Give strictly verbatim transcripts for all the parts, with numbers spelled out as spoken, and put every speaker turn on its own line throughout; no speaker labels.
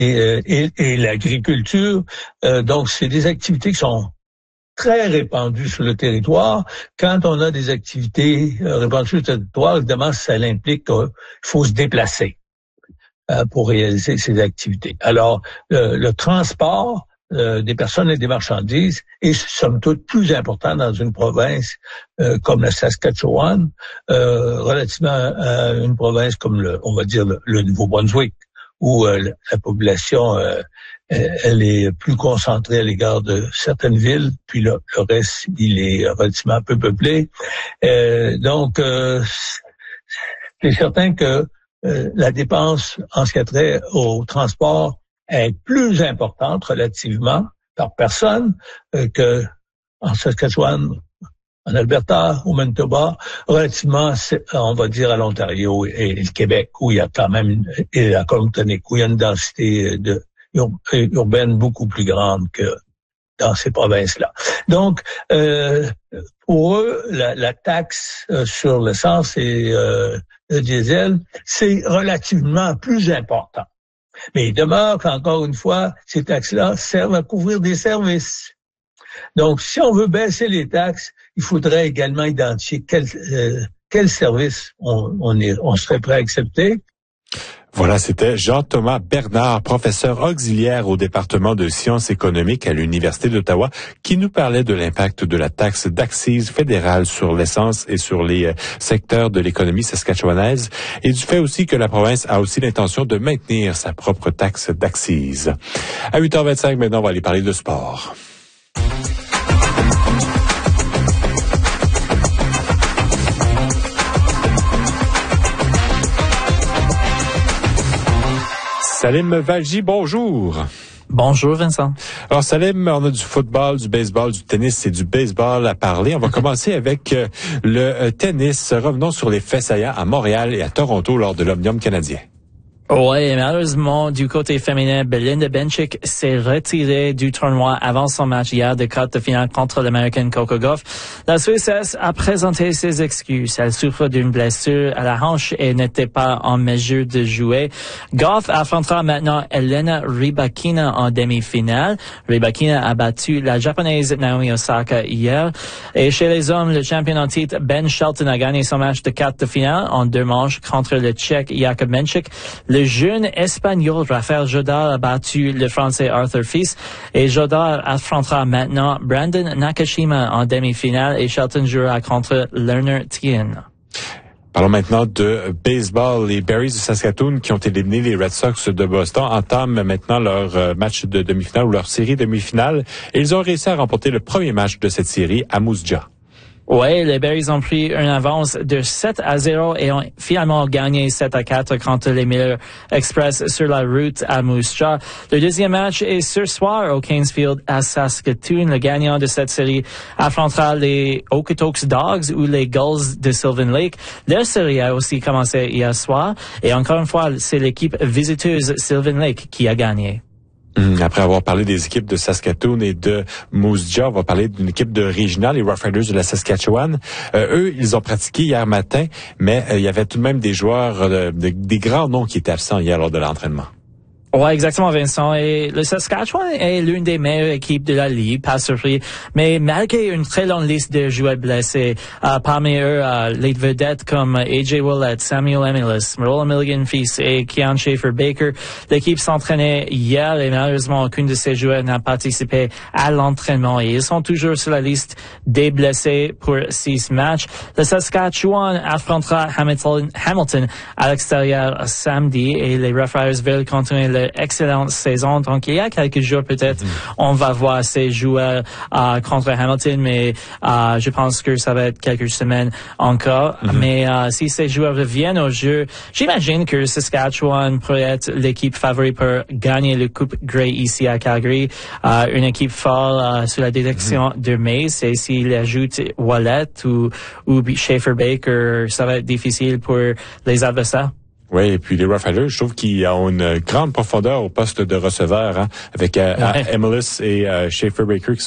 et, et, et l'agriculture. Euh, donc, c'est des activités qui sont très répandues sur le territoire. Quand on a des activités euh, répandues sur le territoire, évidemment, ça implique qu'il faut se déplacer euh, pour réaliser ces activités. Alors, euh, le transport euh, des personnes et des marchandises est, somme toute, plus important dans une province euh, comme la Saskatchewan, euh, relativement à une province comme, le, on va dire, le, le Nouveau-Brunswick, où euh, la population, euh, elle est plus concentrée à l'égard de certaines villes, puis le, le reste, il est relativement peu peuplé. Euh, donc, euh, c'est certain que euh, la dépense en ce qui a trait au transport est plus importante relativement par personne euh, que en Saskatchewan, en Alberta, au Manitoba, relativement, on va dire, à l'Ontario et, et le Québec, où il y a quand même, et la Colombie-Britannique, où il y a une densité de, ur, urbaine beaucoup plus grande que dans ces provinces-là. Donc, euh, pour eux, la, la taxe euh, sur l'essence et euh, le diesel, c'est relativement plus important. Mais il demeure qu'encore une fois, ces taxes-là servent à couvrir des services. Donc, si on veut baisser les taxes, il faudrait également identifier quel, euh, quel service on, on, est, on serait prêt à accepter.
Voilà, c'était Jean-Thomas Bernard, professeur auxiliaire au département de sciences économiques à l'Université d'Ottawa, qui nous parlait de l'impact de la taxe d'accise fédérale sur l'essence et sur les euh, secteurs de l'économie saskatchewanaise, et du fait aussi que la province a aussi l'intention de maintenir sa propre taxe d'accise. À huit heures vingt-cinq, maintenant, on va aller parler de sport. Salim Valji, bonjour.
Bonjour Vincent.
Alors Salim, on a du football, du baseball, du tennis et du baseball à parler. On va commencer avec euh, le euh, tennis. Revenons sur les faits saillants à Montréal et à Toronto lors de l'Omnium canadien.
Ouais, malheureusement, du côté féminin, Belinda Bencic s'est retirée du tournoi avant son match hier de quart de finale contre l'American Coco Gauff. La Suissesse a présenté ses excuses. Elle souffre d'une blessure à la hanche et n'était pas en mesure de jouer. Gauff affrontera maintenant Elena Rybakina en demi-finale. Rybakina a battu la japonaise Naomi Osaka hier. Et chez les hommes, le champion en titre Ben Shelton a gagné son match de quart de finale en deux manches contre le Tchèque Jakub Menchik. Le jeune espagnol Rafael Jodar a battu le français Arthur Fils et Jodar affrontera maintenant Brandon Nakashima en demi-finale et Shelton jouera contre Lerner Tien.
Parlons maintenant de baseball. Les Berries de Saskatoon qui ont éliminé les Red Sox de Boston entament maintenant leur match de demi-finale ou leur série demi-finale et ils ont réussi à remporter le premier match de cette série à Moose Jaw.
Ouais, les Berries ont pris une avance de sept à zéro et ont finalement gagné sept à quatre contre les Miller Express sur la route à Moose Jaw. Le deuxième match est ce soir au Canes Field à Saskatoon. Le gagnant de cette série affrontera les Okotoks Dogs ou les Gulls de Sylvan Lake. Leur série a aussi commencé hier soir et encore une fois, c'est l'équipe visiteuse Sylvan Lake qui a gagné.
Après avoir parlé des équipes de Saskatoon et de Moose Jaw, on va parler d'une équipe de régional, les Rough Riders de la Saskatchewan. Euh, eux, ils ont pratiqué hier matin, mais euh, il y avait tout de même des joueurs, euh, de, des grands noms qui étaient absents hier lors de l'entraînement.
Ouais, exactement, Vincent. Et le Saskatchewan est l'une des meilleures équipes de la Ligue, pas surpris. Mais malgré une très longue liste de joueurs blessés, euh, parmi eux, euh, les vedettes comme A J Willett, Samuel Emilus, Roland Milligan-Fils et Keon Schaefer-Baker, l'équipe s'entraînait hier et malheureusement, aucun de ces joueurs n'a participé à l'entraînement. Et ils sont toujours sur la liste des blessés pour six matchs. Le Saskatchewan affrontera Hamilton, Hamilton à l'extérieur samedi et les Rough Riders veulent continuer le excellente saison. Donc, il y a quelques jours, peut-être, mm-hmm. on va voir ces joueurs euh, contre Hamilton, mais euh, je pense que ça va être quelques semaines encore. Mm-hmm. Mais euh, si ces joueurs reviennent au jeu, j'imagine que Saskatchewan pourrait être l'équipe favorite pour gagner le Coupe Grey ici à Calgary. Euh, une équipe forte euh, sous la direction mm-hmm. de Mace. Et s'il ajoute Wallet ou, ou Schaefer-Baker, ça va être difficile pour les adversaires.
Oui, et puis les Rough Riders, je trouve qu'ils ont une grande profondeur au poste de receveur, hein, avec euh, ouais. Emilus et euh, Schaefer-Baker qui sont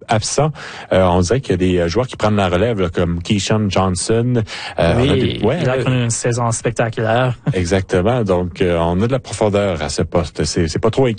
absents. Euh, on dirait qu'il y a des joueurs qui prennent la relève, là, comme Keyshawn Johnson.
Euh, oui, des, ouais, il a connu une saison spectaculaire.
Exactement. Donc, euh, on a de la profondeur à ce poste. C'est, c'est pas trop inquiétant.